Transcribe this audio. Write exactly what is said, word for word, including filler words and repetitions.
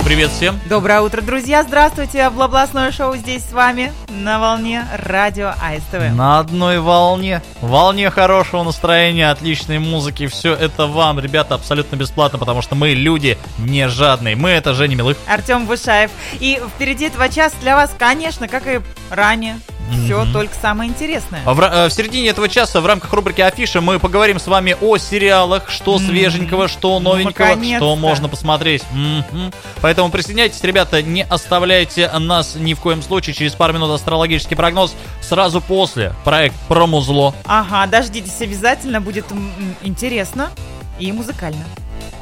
привет всем. Доброе утро, друзья. Здравствуйте. Областное шоу здесь с вами на волне радио АСТВ. На одной волне. Волне хорошего настроения, отличной музыки. Все это вам, ребята, абсолютно бесплатно, потому что мы люди не жадные. Мы — это Женя Милых, Артем Бушаев. И впереди два часа для вас, конечно, как и ранее. Все mm-hmm. только самое интересное. В, в середине этого часа в рамках рубрики «Афиша» мы поговорим с вами о сериалах, что mm-hmm. свеженького, что новенького, ну, что можно посмотреть. Mm-hmm. Поэтому присоединяйтесь, ребята, не оставляйте нас ни в коем случае. Через пару минут астрологический прогноз. Сразу после проект про музло. Ага, дождитесь обязательно, будет м- интересно и музыкально.